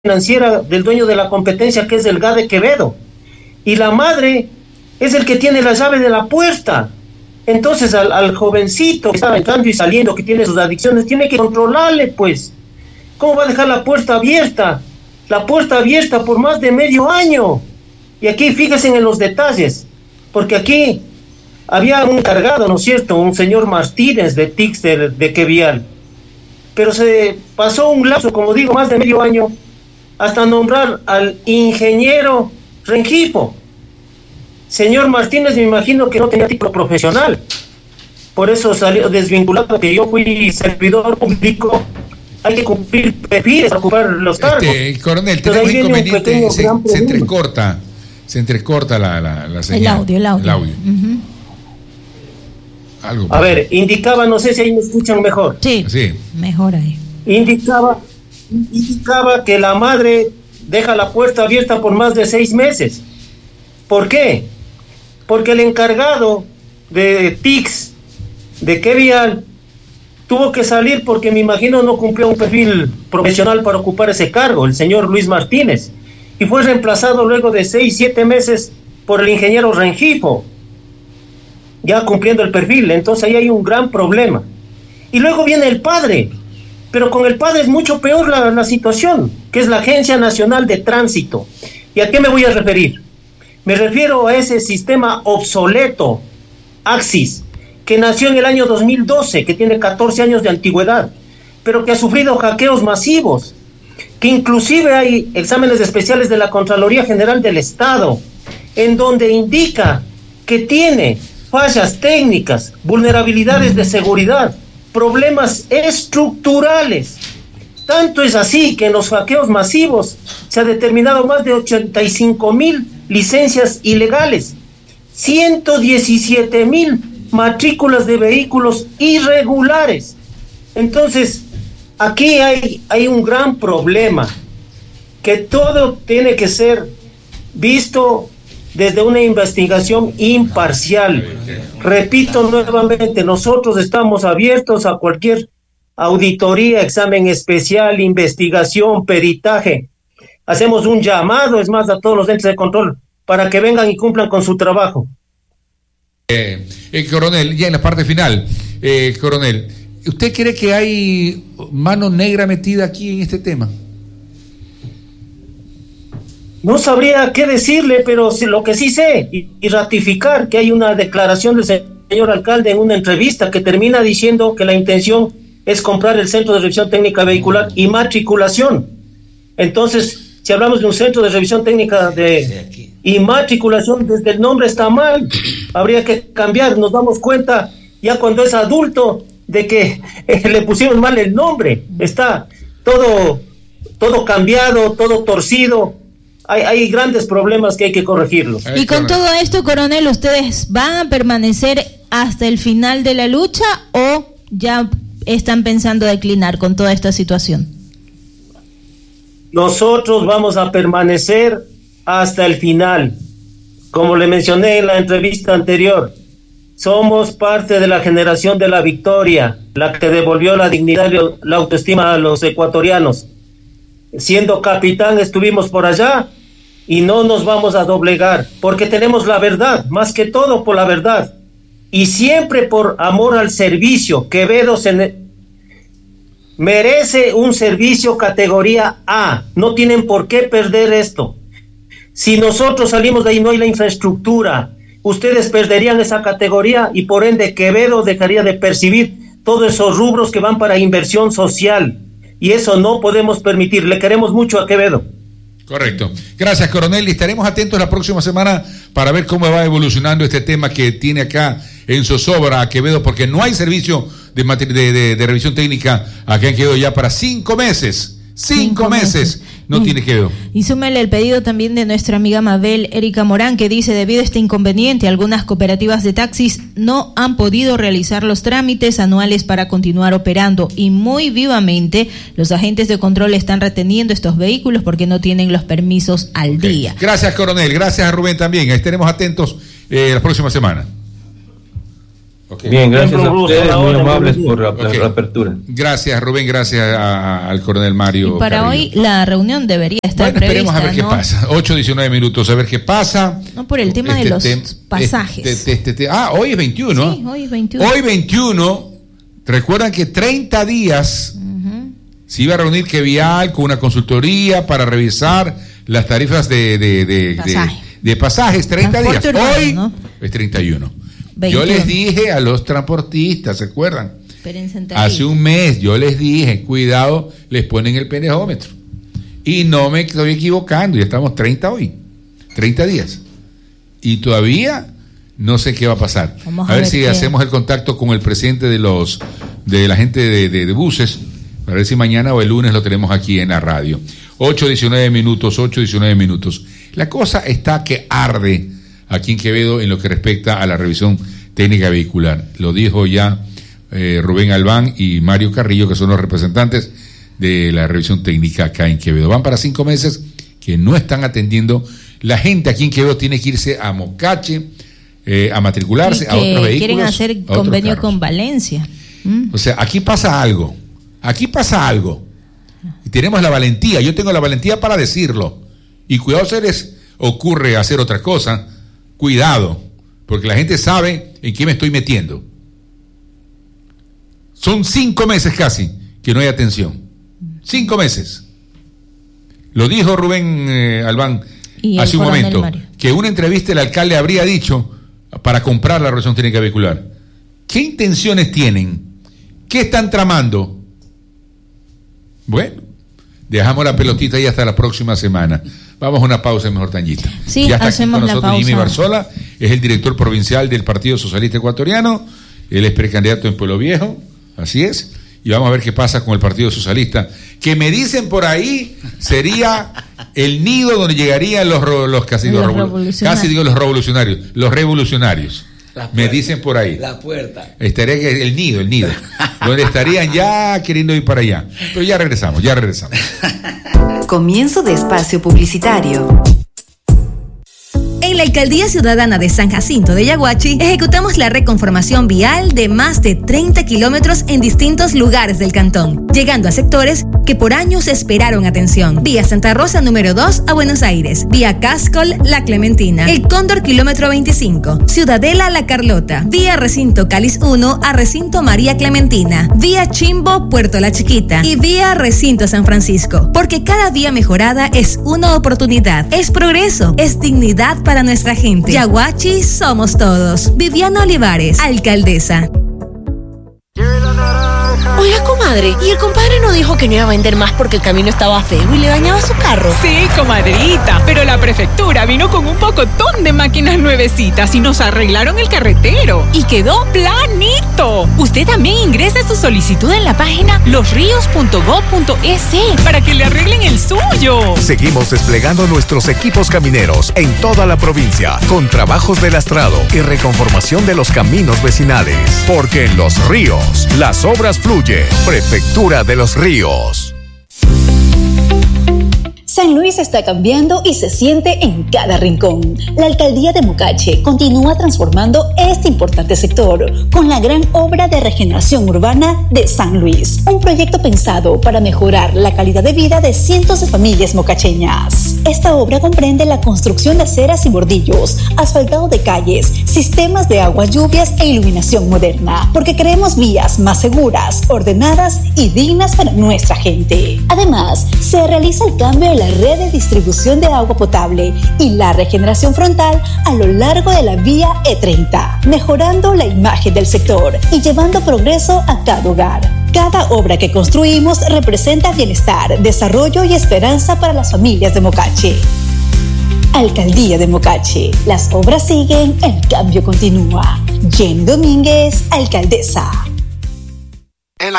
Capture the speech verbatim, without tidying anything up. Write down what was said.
financiera del dueño de la competencia, que es el G A D E Quevedo. Y la madre es el que tiene la llave de la puerta. Entonces al, al jovencito que está entrando y saliendo, que tiene sus adicciones, tiene que controlarle, pues. ¿Cómo va a dejar la puerta abierta? La puerta abierta por más de medio año. Y aquí fíjense en los detalles, porque aquí había un encargado, ¿no es cierto?, un señor Martínez de T I C S de, de Quevial, pero se pasó un lapso, como digo, más de medio año, hasta nombrar al ingeniero Rengifo. Señor Martínez, me imagino que no tenía título profesional, por eso salió desvinculado, que yo fui servidor público, hay que cumplir perfiles para ocupar los cargos. Este, coronel, tenemos inconveniente, se, se entrecorta, se entrecorta la, la, la señal. El audio, el audio. El audio. Uh-huh. Algo A ver, indicaba, no sé si ahí me escuchan mejor. Sí, sí. Mejor ahí. Indicaba, indicaba que la madre deja la puerta abierta por más de seis meses. ¿Por qué? Porque el encargado de T I C S de Quevial tuvo que salir porque me imagino no cumplió un perfil profesional para ocupar ese cargo, el señor Luis Martínez, y fue reemplazado luego de seis, siete meses por el ingeniero Rengifo, ya cumpliendo el perfil. Entonces ahí hay un gran problema. Y luego viene el padre, pero con el padre es mucho peor la, la situación, que es la Agencia Nacional de Tránsito. ¿Y a qué me voy a referir? Me refiero a ese sistema obsoleto, Axis, que nació en el año dos mil doce, que tiene catorce años de antigüedad, pero que ha sufrido hackeos masivos, que inclusive hay exámenes especiales de la Contraloría General del Estado, en donde indica que tiene fallas técnicas, vulnerabilidades de seguridad, problemas estructurales. Tanto es así que en los hackeos masivos se ha determinado más de ochenta y cinco mil licencias ilegales, ciento diecisiete mil matrículas de vehículos irregulares. Entonces, aquí hay, hay un gran problema, que todo tiene que ser visto desde una investigación imparcial. Repito nuevamente, nosotros estamos abiertos a cualquier auditoría, examen especial, investigación, peritaje. Hacemos un llamado, es más, a todos los entes de control para que vengan y cumplan con su trabajo. Eh, eh, coronel, ya en la parte final, eh, coronel, ¿usted cree que hay mano negra metida aquí en este tema? No sabría qué decirle, pero lo que sí sé, y, y ratificar que hay una declaración del señor alcalde en una entrevista que termina diciendo que la intención es comprar el Centro de Revisión Técnica Vehicular y matriculación. Entonces, si hablamos de un Centro de Revisión Técnica de y matriculación, desde el nombre está mal, habría que cambiar. Nos damos cuenta ya cuando es adulto de que eh, le pusieron mal el nombre, está todo, todo cambiado, todo torcido. Hay, hay grandes problemas que hay que corregirlos. Y con todo esto, coronel, ¿ustedes van a permanecer hasta el final de la lucha o ya están pensando declinar con toda esta situación? Nosotros vamos a permanecer hasta el final. Como le mencioné en la entrevista anterior, somos parte de la generación de la victoria, la que devolvió la dignidad y la autoestima a los ecuatorianos. Siendo capitán estuvimos por allá y no nos vamos a doblegar, porque tenemos la verdad, más que todo por la verdad, y siempre por amor al servicio. Quevedo se ne- merece un servicio categoría A, no tienen por qué perder esto. Si nosotros salimos de ahí, no hay la infraestructura, ustedes perderían esa categoría y por ende Quevedo dejaría de percibir todos esos rubros que van para inversión social, y eso no podemos permitir. Le queremos mucho a Quevedo. Correcto. Gracias, coronel, y estaremos atentos la próxima semana para ver cómo va evolucionando este tema que tiene acá en zozobra a Quevedo, porque no hay servicio de, de, de, de revisión técnica acá en Quevedo ya para cinco meses. Cinco, cinco meses. meses no mm. tiene Quevedo. Y súmele el pedido también de nuestra amiga Mabel Erika Morán, que dice: debido a este inconveniente, algunas cooperativas de taxis no han podido realizar los trámites anuales para continuar operando, y muy vivamente los agentes de control están reteniendo estos vehículos porque no tienen los permisos al okay. día. Gracias, coronel. Gracias a Rubén también. Estaremos atentos eh, la próxima semana. Okay. Bien, gracias a gusto, ustedes, muy ahora, amables muy por la, okay. la apertura. Gracias, Rubén, gracias a, al coronel Mario Y para Carrillo. hoy la reunión debería estar bueno, prevista, esperemos a ver ¿no? qué pasa. ocho diecinueve minutos, a ver qué pasa. No, por el tema Este de los tem- pasajes. este- este- este- ah, hoy es veintiuno. Sí, hoy es veintiuno. Hoy veintiuno. Recuerdan que treinta días uh-huh. se iba a reunir Kevial con una consultoría para revisar las tarifas de, de, de, Pasaje. de, de pasajes. treinta Transporte días. urbano, Hoy ¿no? es treinta y uno. veintiuno. Yo les dije a los transportistas, ¿se acuerdan? Espérense en Tarija. Hace un mes yo les dije, cuidado, les ponen el pendejómetro. Y no me estoy equivocando, ya estamos treinta hoy, treinta días. Y todavía no sé qué va a pasar. Vamos a, a ver, ver si qué. hacemos el contacto con el presidente de los de la gente de, de, de buses, para ver si mañana o el lunes lo tenemos aquí en la radio. ocho diecinueve minutos, ocho diecinueve minutos. La cosa está que arde aquí en Quevedo en lo que respecta a la revisión técnica vehicular. Lo dijo ya eh, Rubén Albán y Mario Carrillo, que son los representantes de la revisión técnica acá en Quevedo. Van para cinco meses que no están atendiendo. La gente aquí en Quevedo tiene que irse a Mocache, eh, a matricularse Y a otros vehículos. quieren hacer a otros convenio carros. con Valencia. ¿Mm? O sea, aquí pasa algo. Aquí pasa algo. Y tenemos la valentía. Yo tengo la valentía para decirlo. Y cuidado si les ocurre hacer otra cosa. Cuidado. Porque la gente sabe en qué me estoy metiendo. Son cinco meses casi que no hay atención. Cinco meses. Lo dijo Rubén eh, Albán Y hace el un coronel momento. Mario. Que en una entrevista el alcalde habría dicho para comprar la revisión técnica vehicular. ¿Qué intenciones tienen? ¿Qué están tramando? Bueno, dejamos la pelotita ahí hasta la próxima semana. Vamos a una pausa, mejor Tanyita. Sí, ya está hacemos aquí con la nosotros Jimmy pausa. Barzola, es el director provincial del Partido Socialista Ecuatoriano, él es precandidato en Pueblo Viejo, así es, y vamos a ver qué pasa con el Partido Socialista, que me dicen por ahí sería el nido donde llegarían los, ro- los casi, Los los revolu- revolucionarios. casi digo los revolucionarios, los revolucionarios. La Me puerta. dicen por ahí. La puerta. Estaría que- el nido, el nido. Donde estarían ya queriendo ir para allá. Pero ya regresamos, ya regresamos. Comienzo de espacio publicitario. En la Alcaldía Ciudadana de San Jacinto de Yaguachi, ejecutamos la reconformación vial de más de treinta kilómetros en distintos lugares del cantón, llegando a sectores que por años esperaron atención. Vía Santa Rosa número dos a Buenos Aires, vía Cascol La Clementina, El Cóndor kilómetro veinticinco, Ciudadela La Carlota, vía Recinto Cáliz uno a Recinto María Clementina, vía Chimbo Puerto La Chiquita y vía Recinto San Francisco, porque cada vía mejorada es una oportunidad, es progreso, es dignidad para nuestra gente. Yaguachi somos todos. Viviana Olivares, alcaldesa. Oiga, comadre, ¿y el compadre no dijo que no iba a vender más porque el camino estaba feo y le dañaba su carro? Sí, comadrita, pero la prefectura vino con un pocotón de máquinas nuevecitas y nos arreglaron el carretero y quedó planito. Usted también ingrese su solicitud en la página los ríos punto gob punto es para que le arreglen el suyo. Seguimos desplegando nuestros equipos camineros en toda la provincia, con trabajos de lastrado y reconformación de los caminos vecinales. Porque en Los Ríos, las obras fluyen. Prefectura de Los Ríos. San Luis está cambiando y se siente en cada rincón. La alcaldía de Mocache continúa transformando este importante sector con la gran obra de regeneración urbana de San Luis, un proyecto pensado para mejorar la calidad de vida de cientos de familias mocacheñas. Esta obra comprende la construcción de aceras y bordillos, asfaltado de calles, sistemas de aguas lluvias e iluminación moderna, porque queremos vías más seguras, ordenadas y dignas para nuestra gente. Además, se realiza el cambio de la red de distribución de agua potable y la regeneración frontal a lo largo de la vía E treinta, mejorando la imagen del sector y llevando progreso a cada hogar. Cada obra que construimos representa bienestar, desarrollo y esperanza para las familias de Mocache. Alcaldía de Mocache. Las obras siguen, el cambio continúa. Jenny Domínguez, alcaldesa.